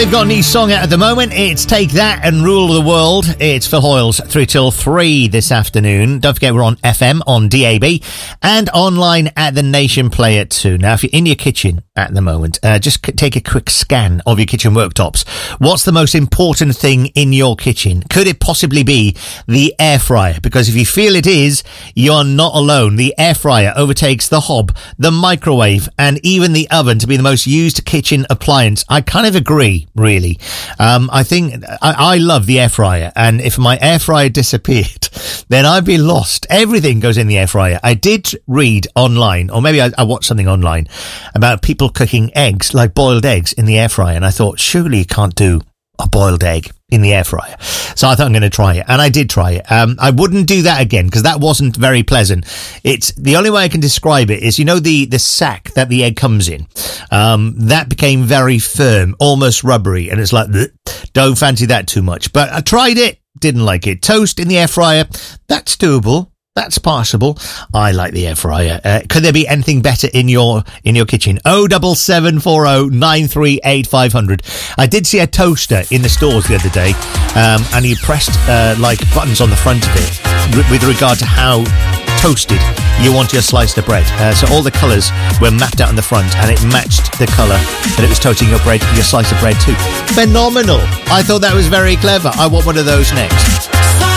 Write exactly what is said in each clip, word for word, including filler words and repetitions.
They've got a new song out at the moment. It's Take That and Rule the World. It's Phil Hoyles through till three this afternoon. Don't forget we're on F M, on D A B, and online at the Nation Player too. Now, if you're in your kitchen at the moment, uh, just c- take a quick scan of your kitchen worktops. What's the most important thing in your kitchen? Could it possibly be the air fryer? Because if you feel it is, you're not alone. The air fryer overtakes the hob, the microwave, and even the oven to be the most used kitchen appliance. I kind of agree. Really, um, I think I, I love the air fryer, and if my air fryer disappeared, then I'd be lost. Everything goes in the air fryer. I did read online, or maybe I, I watched something online about people cooking eggs, like boiled eggs, in the air fryer, and I thought, surely you can't do a boiled egg in the air fryer. So I thought I'm going to try it, and I did try it. Um, I wouldn't do that again because that wasn't very pleasant. It's the only way I can describe it is, you know, the, the sack that the egg comes in. Um, that became very firm, almost rubbery, and it's like, bleh, don't fancy that too much. But I tried it, didn't like it. Toast in the air fryer, that's doable. That's possible. I like the air fryer. Uh, could there be anything better in your in your kitchen? oh double seven four oh nine three eight five hundred. I did see a toaster in the stores the other day, um, and you pressed uh, like buttons on the front of it r- with regard to how toasted you want your slice of bread. Uh, so all the colours were mapped out on the front, and it matched the colour that it was toasting your bread, your slice of bread too. Phenomenal. I thought that was very clever. I want one of those next.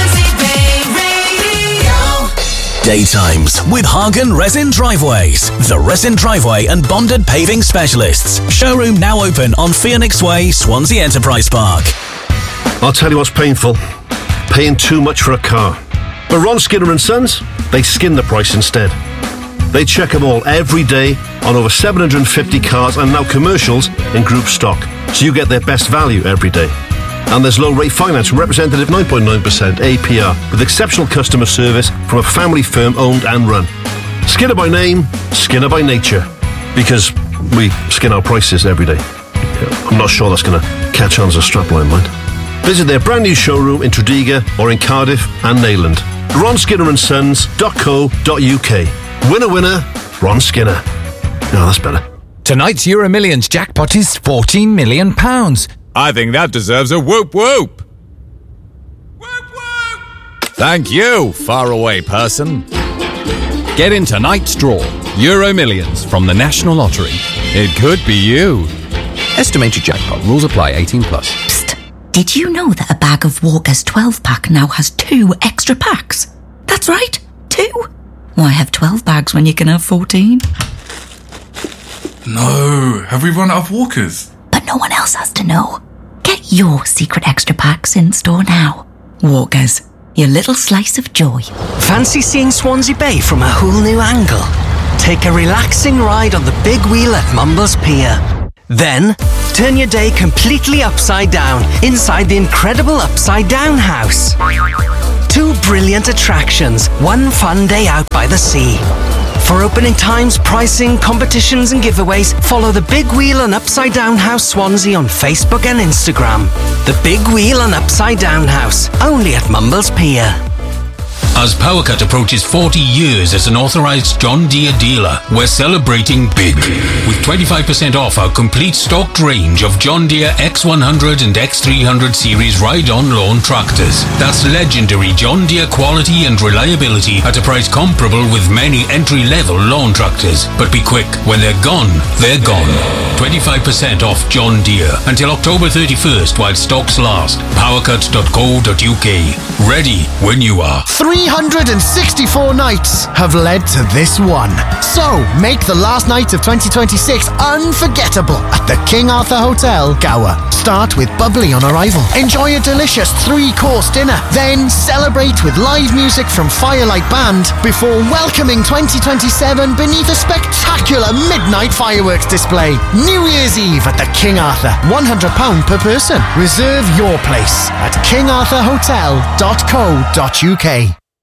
Daytimes with Hagen Resin Driveways, the resin driveway and bonded paving specialists. Showroom now open on Phoenix Way, Swansea Enterprise Park. I'll tell you what's painful. Paying too much for a car. But Ron Skinner and Sons, they skin the price instead. They check them all every day on over seven hundred fifty cars and now commercials in group stock. So you get their best value every day. And there's low rate finance from representative nine point nine percent A P R with exceptional customer service from a family firm owned and run. Skinner by name, Skinner by nature. Because we skin our prices every day. I'm not sure that's going to catch on as a strapline, mind. Visit their brand new showroom in Tredegar or in Cardiff and Neyland. ron skinner and sons dot co dot uk. Winner, winner, Ron Skinner. No, that's better. Tonight's Euro Millions jackpot is fourteen million pounds. I think that deserves a whoop whoop. Whoop whoop! Thank you, faraway person. Get in tonight's draw. Euro Millions from the National Lottery. It could be you. Estimated jackpot. Rules apply. eighteen plus. Psst. Did you know that a bag of Walker's twelve pack now has two extra packs? That's right, two. Why have twelve bags when you can have fourteen? No, have we run out of Walkers? But no one else has to know. Get your secret extra packs in store now. Walkers, your little slice of joy. Fancy seeing Swansea Bay from a whole new angle? Take a relaxing ride on the big wheel at Mumbles Pier. Then, turn your day completely upside down inside the incredible Upside Down House. Two brilliant attractions, one fun day out by the sea. For opening times, pricing, competitions and giveaways, follow The Big Wheel and Upside Down House Swansea on Facebook and Instagram. The Big Wheel and Upside Down House, only at Mumbles Pier. As PowerCut approaches forty years as an authorised John Deere dealer, we're celebrating big with twenty-five percent off our complete stocked range of John Deere X one hundred and X three hundred series ride-on lawn tractors. That's legendary John Deere quality and reliability at a price comparable with many entry-level lawn tractors. But be quick, when they're gone, they're gone. twenty-five percent off John Deere until October thirty-first while stocks last. powercut dot co dot uk. Ready when you are. three hundred sixty-four nights have led to this one. So, make the last night of twenty twenty-six unforgettable at the King Arthur Hotel, Gower. Start with bubbly on arrival. Enjoy a delicious three-course dinner. Then celebrate with live music from Firelight Band before welcoming twenty twenty-seven beneath a spectacular midnight fireworks display. New Year's Eve at the King Arthur. one hundred pounds per person. Reserve your place at king arthur hotel dot co dot uk.